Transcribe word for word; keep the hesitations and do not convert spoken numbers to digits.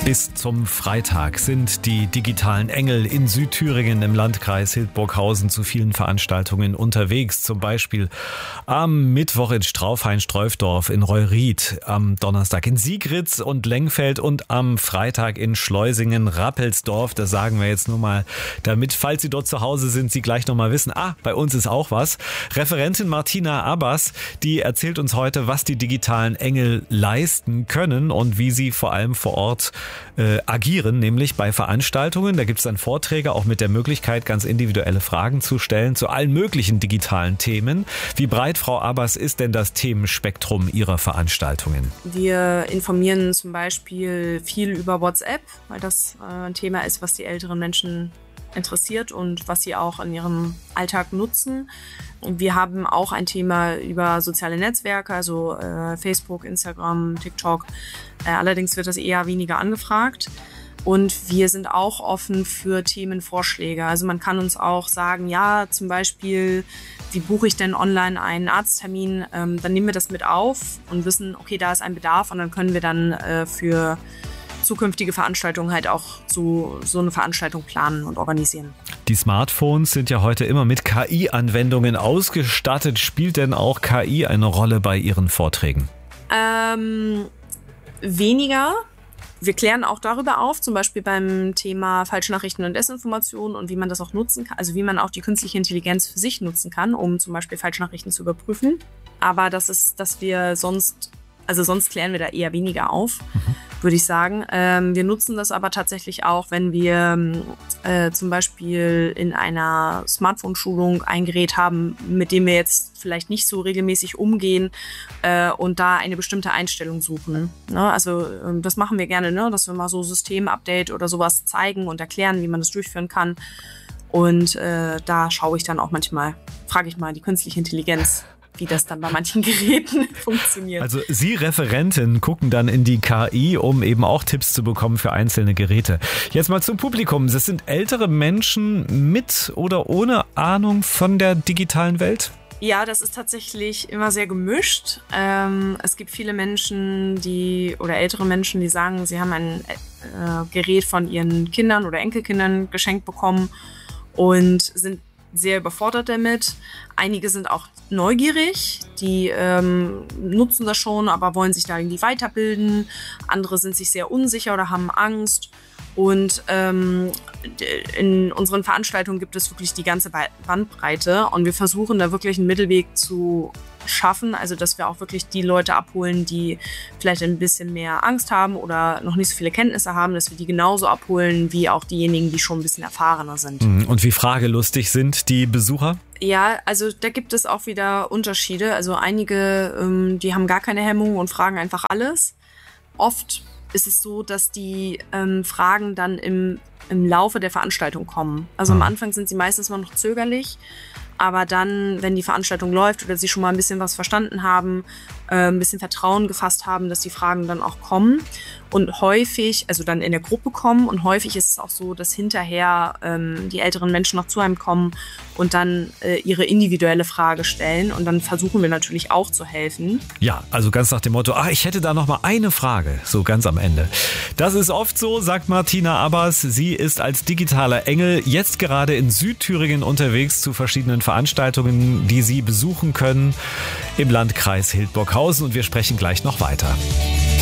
Bis zum Freitag sind die digitalen Engel in Südthüringen im Landkreis Hildburghausen zu vielen Veranstaltungen unterwegs. Zum Beispiel am Mittwoch in Straufhain-Streufdorf, in Reuried, am Donnerstag in Sigritz und Lengfeld und am Freitag in Schleusingen-Rappelsdorf. Das sagen wir jetzt nur mal, damit, falls Sie dort zu Hause sind, Sie gleich nochmal wissen, ah, bei uns ist auch was. Referentin Martina Abbas, die erzählt uns heute, was die digitalen Engel leisten können und wie sie vor allem vor Ort Äh, agieren, nämlich bei Veranstaltungen. Da gibt es dann Vorträge, auch mit der Möglichkeit, ganz individuelle Fragen zu stellen zu allen möglichen digitalen Themen. Wie breit, Frau Abbas, ist denn das Themenspektrum Ihrer Veranstaltungen? Wir informieren zum Beispiel viel über WhatsApp, weil das äh, ein Thema ist, was die älteren Menschen interessiert und was sie auch in ihrem Alltag nutzen. Wir haben auch ein Thema über soziale Netzwerke, also äh, Facebook, Instagram, TikTok. Äh, allerdings wird das eher weniger angefragt. Und wir sind auch offen für Themenvorschläge. Also man kann uns auch sagen, ja, zum Beispiel, wie buche ich denn online einen Arzttermin? Ähm, dann nehmen wir das mit auf und wissen, okay, da ist ein Bedarf und dann können wir dann äh, für zukünftige Veranstaltungen halt auch so, so eine Veranstaltung planen und organisieren. Die Smartphones sind ja heute immer mit K I-Anwendungen ausgestattet. Spielt denn auch K I eine Rolle bei Ihren Vorträgen? Ähm, weniger. Wir klären auch darüber auf, zum Beispiel beim Thema Falschnachrichten und Desinformation und wie man das auch nutzen kann, also wie man auch die künstliche Intelligenz für sich nutzen kann, um zum Beispiel Falschnachrichten zu überprüfen. Aber das ist, dass wir sonst, also sonst klären wir da eher weniger auf. Mhm. würde ich sagen. Ähm, wir nutzen das aber tatsächlich auch, wenn wir äh, zum Beispiel in einer Smartphone-Schulung ein Gerät haben, mit dem wir jetzt vielleicht nicht so regelmäßig umgehen äh, und da eine bestimmte Einstellung suchen. Ne? Also äh, das machen wir gerne, ne? Dass wir mal so System-Update oder sowas zeigen und erklären, wie man das durchführen kann. Und äh, da schaue ich dann auch manchmal, frage ich mal die künstliche Intelligenz, wie das dann bei manchen Geräten funktioniert. Also Sie Referenten gucken dann in die K I, um eben auch Tipps zu bekommen für einzelne Geräte. Jetzt mal zum Publikum. Das sind ältere Menschen mit oder ohne Ahnung von der digitalen Welt? Ja, das ist tatsächlich immer sehr gemischt. Ähm, es gibt viele Menschen, die oder ältere Menschen, die sagen, sie haben ein äh, Gerät von ihren Kindern oder Enkelkindern geschenkt bekommen und sind sehr überfordert damit. Einige sind auch neugierig, die ähm, nutzen das schon, aber wollen sich da irgendwie weiterbilden. Andere sind sich sehr unsicher oder haben Angst. Und ähm, in unseren Veranstaltungen gibt es wirklich die ganze Bandbreite und wir versuchen da wirklich einen Mittelweg zu schaffen, also dass wir auch wirklich die Leute abholen, die vielleicht ein bisschen mehr Angst haben oder noch nicht so viele Kenntnisse haben, dass wir die genauso abholen wie auch diejenigen, die schon ein bisschen erfahrener sind. Und wie fragelustig sind die Besucher? Ja, also da gibt es auch wieder Unterschiede. Also einige, ähm, die haben gar keine Hemmung und fragen einfach alles. Oft ist es so, dass die ähm, Fragen dann im, im Laufe der Veranstaltung kommen. Also am Anfang sind sie meistens mal noch zögerlich, aber dann, wenn die Veranstaltung läuft oder sie schon mal ein bisschen was verstanden haben, äh, ein bisschen Vertrauen gefasst haben, dass die Fragen dann auch kommen und häufig, also dann in der Gruppe kommen und häufig ist es auch so, dass hinterher ähm, die älteren Menschen noch zu einem kommen und dann äh, ihre individuelle Frage stellen und dann versuchen wir natürlich auch zu helfen. Ja, also ganz nach dem Motto, ah, ich hätte da noch mal eine Frage, so ganz am Ende. Das ist oft so, sagt Martina Abbas. Sie ist als digitaler Engel jetzt gerade in Südthüringen unterwegs zu verschiedenen Veranstaltungen, die Sie besuchen können im Landkreis Hildburghausen und wir sprechen gleich noch weiter.